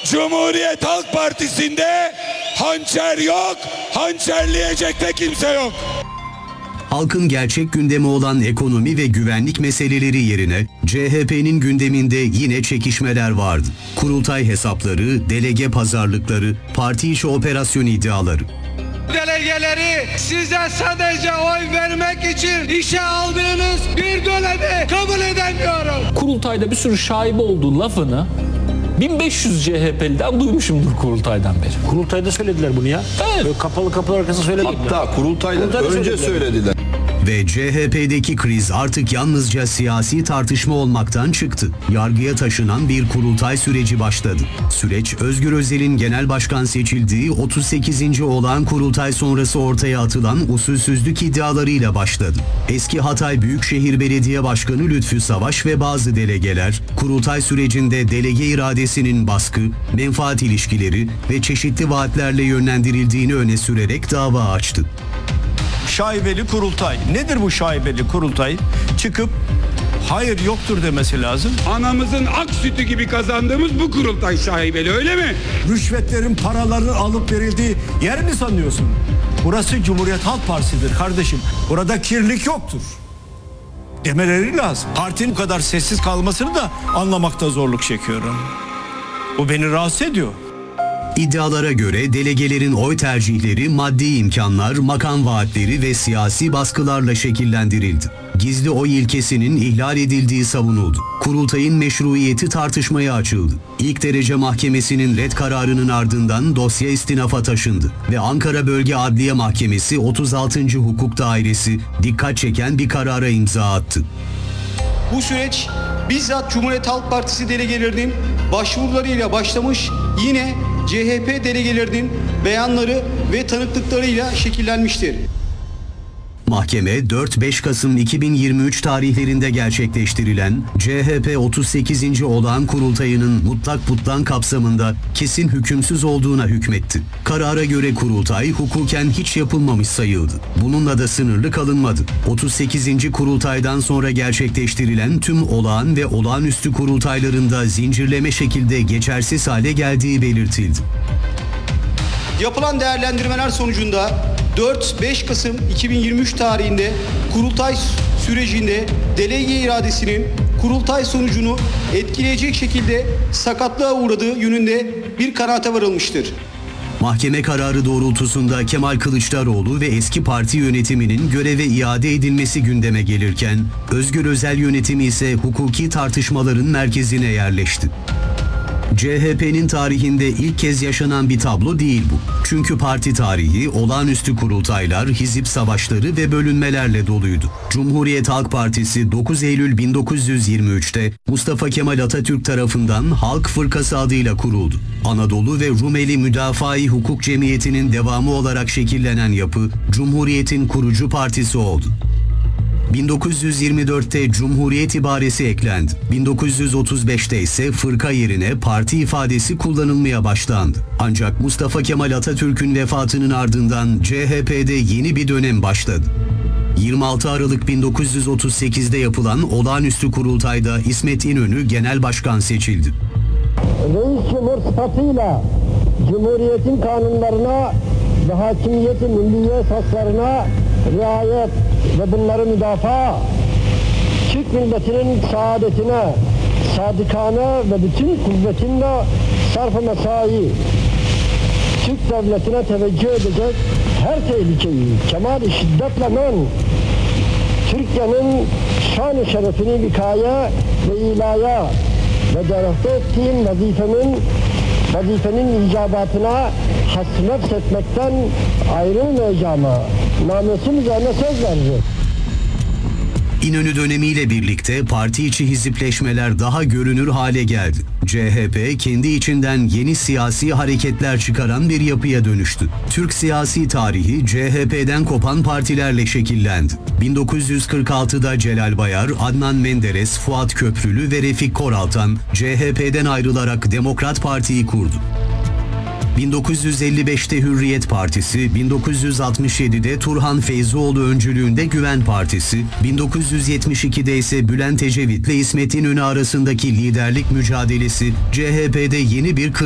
Cumhuriyet Halk Partisi'nde hançer yok, hançerleyecek de kimse yok. Halkın gerçek gündemi olan ekonomi ve güvenlik meseleleri yerine CHP'nin gündeminde yine çekişmeler vardı. Kurultay hesapları, delege pazarlıkları, parti içi operasyon iddiaları. Delegeleri size sadece oy vermek için işe aldığınız bir dönemi kabul edemiyorum. Kurultayda bir sürü şaibe olduğu lafını 1500 CHP'liden duymuşumdur kurultaydan beri. Kurultayda söylediler bunu ya. Evet. Böyle kapalı kapılar arkasında söylediler. Hatta kurultaydan önce söylediler. Ve CHP'deki kriz artık yalnızca siyasi tartışma olmaktan çıktı. Yargıya taşınan bir kurultay süreci başladı. Süreç, Özgür Özel'in genel başkan seçildiği 38. olağan kurultay sonrası ortaya atılan usulsüzlük iddialarıyla başladı. Eski Hatay Büyükşehir Belediye Başkanı Lütfü Savaş ve bazı delegeler, kurultay sürecinde delege iradesinin baskı, menfaat ilişkileri ve çeşitli vaatlerle yönlendirildiğini öne sürerek dava açtı. Şaibeli kurultay. Nedir bu şaibeli kurultay? Çıkıp hayır yoktur demesi lazım. Anamızın ak sütü gibi kazandığımız bu kurultay şaibeli, öyle mi? Rüşvetlerin, paraların alıp verildiği yer mi sanıyorsun? Burası Cumhuriyet Halk Partisi'dir kardeşim. Burada kirlilik yoktur demeleri lazım. Partinin bu kadar sessiz kalmasını da anlamakta zorluk çekiyorum. Bu beni rahatsız ediyor. İddialara göre delegelerin oy tercihleri maddi imkanlar, makam vaatleri ve siyasi baskılarla şekillendirildi. Gizli oy ilkesinin ihlal edildiği savunuldu. Kurultayın meşruiyeti tartışmaya açıldı. İlk derece mahkemesinin red kararının ardından dosya istinafa taşındı ve Ankara Bölge Adliye Mahkemesi 36. Hukuk Dairesi dikkat çeken bir karara imza attı. Bu süreç bizzat Cumhuriyet Halk Partisi delegelerinin başvurularıyla başlamış, yine CHP delegelerinin beyanları ve tanıklıklarıyla şekillenmiştir. Mahkeme 4-5 Kasım 2023 tarihlerinde gerçekleştirilen CHP 38. olağan kurultayının mutlak butlan kapsamında kesin hükümsüz olduğuna hükmetti. Karara göre kurultay hukuken hiç yapılmamış sayıldı. Bununla da sınırlı kalınmadı. 38. kurultaydan sonra gerçekleştirilen tüm olağan ve olağanüstü kurultaylarında zincirleme şekilde geçersiz hale geldiği belirtildi. Yapılan değerlendirmeler sonucunda 4-5 Kasım 2023 tarihinde kurultay sürecinde delege iradesinin kurultay sonucunu etkileyecek şekilde sakatlığa uğradığı yönünde bir kanaate varılmıştır. Mahkeme kararı doğrultusunda Kemal Kılıçdaroğlu ve eski parti yönetiminin göreve iade edilmesi gündeme gelirken, Özgür Özel yönetimi ise hukuki tartışmaların merkezine yerleşti. CHP'nin tarihinde ilk kez yaşanan bir tablo değil bu. Çünkü parti tarihi olağanüstü kurultaylar, hizip savaşları ve bölünmelerle doluydu. Cumhuriyet Halk Partisi 9 Eylül 1923'te Mustafa Kemal Atatürk tarafından Halk Fırkası adıyla kuruldu. Anadolu ve Rumeli Müdafaa-i Hukuk Cemiyeti'nin devamı olarak şekillenen yapı, Cumhuriyet'in kurucu partisi oldu. 1924'te Cumhuriyet ibaresi eklendi. 1935'te ise fırka yerine parti ifadesi kullanılmaya başlandı. Ancak Mustafa Kemal Atatürk'ün vefatının ardından CHP'de yeni bir dönem başladı. 26 Aralık 1938'de yapılan olağanüstü kurultayda İsmet İnönü genel başkan seçildi. Reis Cumhur sıfatıyla Cumhuriyet'in kanunlarına ve hakimiyeti milliye esaslarına riayet ve bunları müdafaa, Türk milletinin saadetine, sadıkane ve bütün kuvvetinle sarf-ı mesai, Türk devletine teveccüh edecek her tehlikeyi kemal-i şiddetle men, Türkiye'nin şan-ı şerefini vikaya ve ilaya ve derehte ettiğim vazifenin icabatına hasret etmekten ayrılmayacağıma namusum üzerine söz verdi. İnönü dönemiyle birlikte parti içi hizipleşmeler daha görünür hale geldi. CHP kendi içinden yeni siyasi hareketler çıkaran bir yapıya dönüştü. Türk siyasi tarihi CHP'den kopan partilerle şekillendi. 1946'da Celal Bayar, Adnan Menderes, Fuat Köprülü ve Refik Koraltan CHP'den ayrılarak Demokrat Parti'yi kurdu. 1955'te Hürriyet Partisi, 1967'de Turhan Feyzioğlu öncülüğünde Güven Partisi, 1972'de ise Bülent Ecevit'le İsmet İnönü arasındaki liderlik mücadelesi CHP'de yeni bir